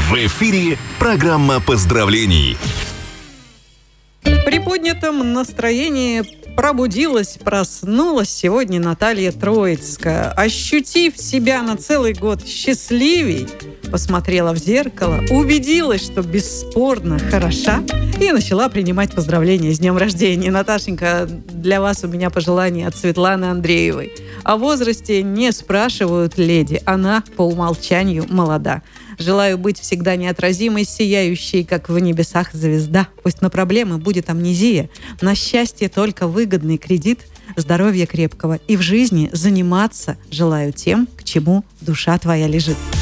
В эфире программа поздравлений. В приподнятом настроении проснулась сегодня Наталья Троицкая. Ощутив себя на целый год счастливей, посмотрела в зеркало, убедилась, что бесспорно хороша, и начала принимать поздравления с днем рождения. Наташенька, для вас у меня пожелание от Светланы Андреевой. О возрасте не спрашивают леди, она по умолчанию молода. Желаю быть всегда неотразимой, сияющей, как в небесах звезда. Пусть на проблемы будет амнезия, на счастье только выгодный кредит, здоровья крепкого и в жизни заниматься желаю тем, к чему душа твоя лежит.